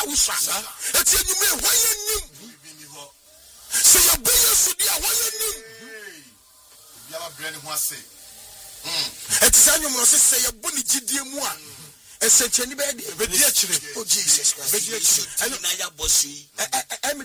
usa eti enyume hwan nim se ye boye so dia hwan nim biara brand ho ase eti sanyo no se ye bo ni gidie mu a esencheni be de bedi akire oh Jesus Christ na ya bosi